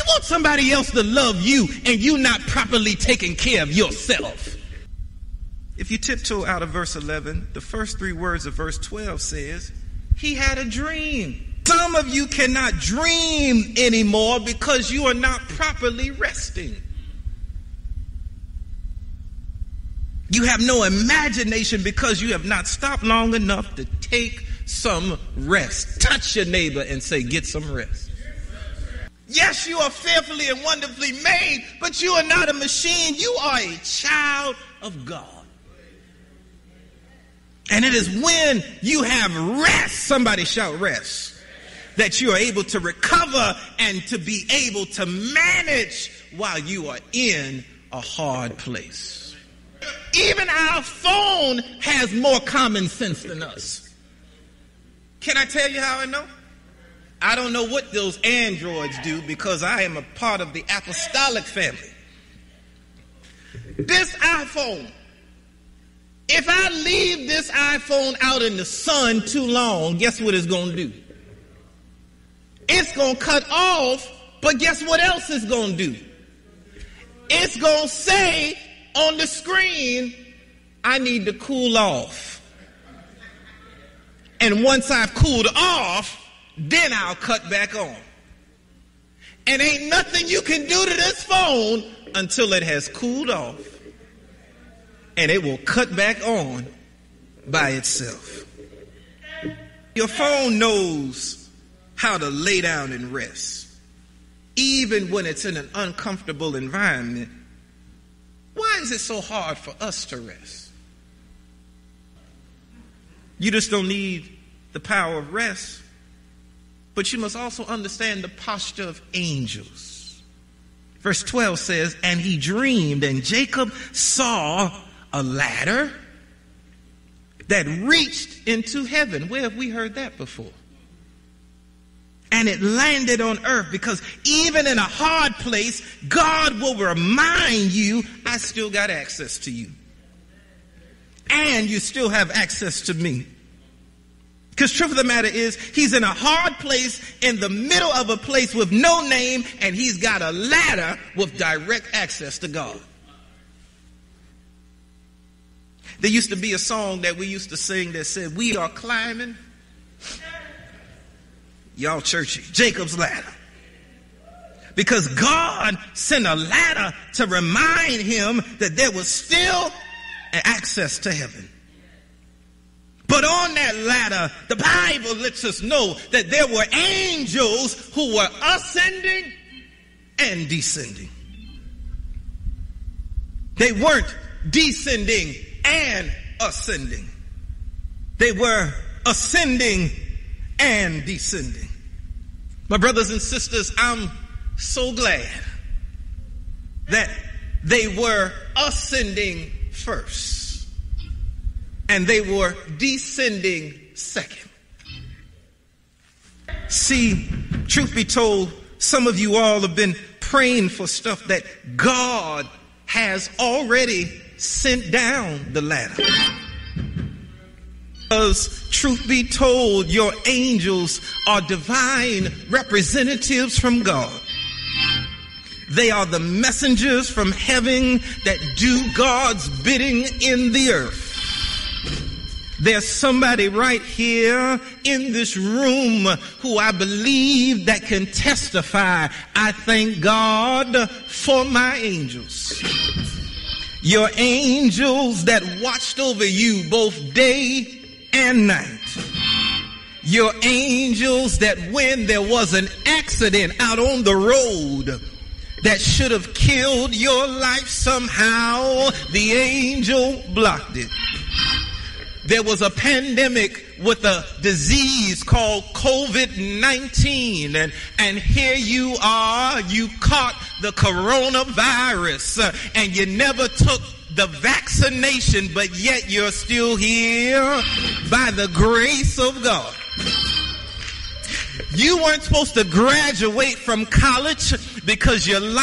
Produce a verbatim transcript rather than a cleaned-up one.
want somebody else to love you and you not properly taking care of yourself? If you tiptoe out of verse eleven, the first three words of verse twelve says, he had a dream. Some of you cannot dream anymore because you are not properly resting. You have no imagination because you have not stopped long enough to take some rest. Touch your neighbor and say, get some rest. Yes, you are fearfully and wonderfully made, but you are not a machine. You are a child of God. And it is when you have rest, somebody shout rest, that you are able to recover and to be able to manage while you are in a hard place. Even our phone has more common sense than us. Can I tell you how I know? I don't know what those androids do because I am a part of the apostolic family. This iPhone, if I leave this iPhone out in the sun too long, guess what it's going to do? It's going to cut off, but guess what else it's going to do? It's going to say on the screen, I need to cool off. And once I've cooled off, then I'll cut back on. And ain't nothing you can do to this phone until it has cooled off. And it will cut back on by itself. Your phone knows how to lay down and rest. Even when it's in an uncomfortable environment. Why is it so hard for us to rest? You just don't need the power of rest, but you must also understand the posture of angels. Verse twelve says, and he dreamed, and Jacob saw a ladder that reached into heaven. Where have we heard that before? And it landed on earth, because even in a hard place, God will remind you, I still got access to you. And you still have access to me. Because truth of the matter is, he's in a hard place in the middle of a place with no name, and he's got a ladder with direct access to God. There used to be a song that we used to sing that said, we are climbing, y'all churchy, Jacob's ladder. Because God sent a ladder to remind him that there was still an access to heaven. But on that ladder, the Bible lets us know that there were angels who were ascending and descending. They weren't descending and ascending. They were ascending and descending. My brothers and sisters, I'm so glad that they were ascending first and they were descending second. See, truth be told, some of you all have been praying for stuff that God has already sent down the ladder. Because truth be told, your angels are divine representatives from God. They are the messengers from heaven that do God's bidding in the earth. There's somebody right here in this room who I believe that can testify, I thank God for my angels. Your angels that watched over you both day and night. Your angels that when there was an accident out on the road that should have killed your life, somehow the angel blocked it. There was a pandemic with a disease called COVID nineteen, and, and here you are, you caught the coronavirus, uh, and you never took the vaccination, but yet you're still here by the grace of God. You weren't supposed to graduate from college because your life